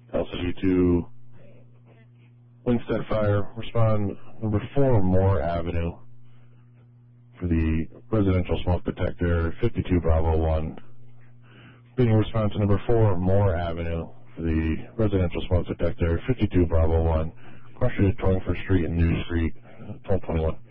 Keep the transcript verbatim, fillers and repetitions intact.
L C G two, Winstead Fire, respond number four Moore Avenue for the residential smoke detector, fifty-two Bravo one. Being response to number four Moore Avenue for the residential smoke detector, fifty-two Bravo one. Question at Torringford Street and New Street, twelve twenty-one.